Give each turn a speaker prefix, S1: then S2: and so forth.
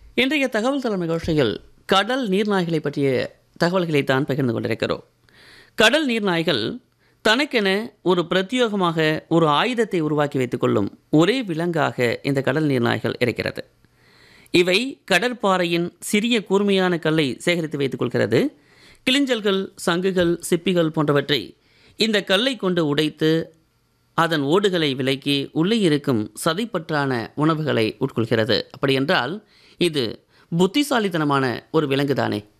S1: இன்றைய தகவல் தளம் நிகழ்ச்சியில் கடல் நீர்நாய்களை பற்றிய தகவல்களை தான் பகிர்ந்து கொண்டிருக்கிறோம். கடல் நீர்நாய்கள் தனக்கென ஒரு பிரத்யேகமாக ஒரு ஆயுதத்தை உருவாக்கி வைத்துக் கொள்ளும் ஒரே விலங்காக இந்த கடல் நீர்நாய்கள் இருக்கிறது. இவை கடற்பாறையின் சிறிய கூர்மையான கல்லை சேகரித்து வைத்துக் கொள்கிறது. கிளிஞ்சல்கள், சங்குகள், சிப்பிகள் போன்றவற்றை இந்த கல்லை கொண்டு உடைத்து அதன் ஓடுகளை விலக்கி உள்ளே இருக்கும் சதைப்பற்றான உணவுகளை உட்கொள்கிறது. அப்படியென்றால் இது புத்திசாலித்தனமான ஒரு விலங்கு தானே.